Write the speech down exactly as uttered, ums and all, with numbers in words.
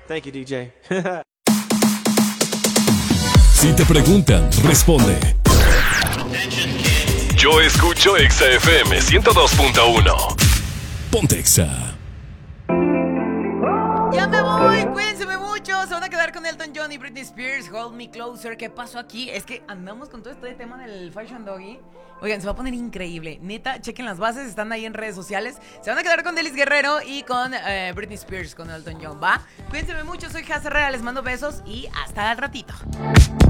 Thank you, D J. Si te preguntan, responde. Yo escucho Exa F M ciento dos punto uno. Ponte Exa. Ya me voy, cuídense mucho. Se van a quedar con Elton John y Britney Spears. Hold me closer. ¿Qué pasó aquí? Es que andamos con todo este tema del Fashion Doggy. Oigan, se va a poner increíble. Neta, chequen las bases, están ahí en redes sociales. Se van a quedar con Delis Guerrero y con eh, Britney Spears, con Elton John, ¿va? Cuídense mucho, soy Jaz Herrera, les mando besos y hasta el ratito.